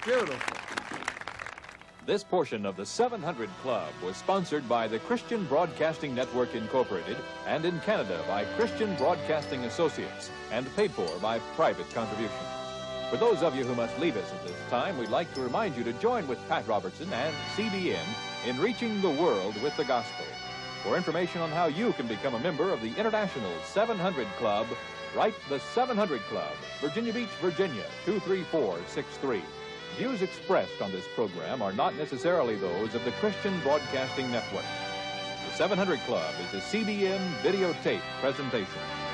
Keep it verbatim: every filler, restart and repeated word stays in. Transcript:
Beautiful. This portion of the seven hundred Club was sponsored by the Christian Broadcasting Network, Incorporated, and in Canada by Christian Broadcasting Associates, and paid for by private contribution. For those of you who must leave us at this time, we'd like to remind you to join with Pat Robertson and C B N in reaching the world with the gospel. For information on how you can become a member of the International seven hundred Club, write the seven hundred Club, Virginia Beach, Virginia, two three four six three. Views expressed on this program are not necessarily those of the Christian Broadcasting Network. The seven hundred Club is a C B N videotape presentation.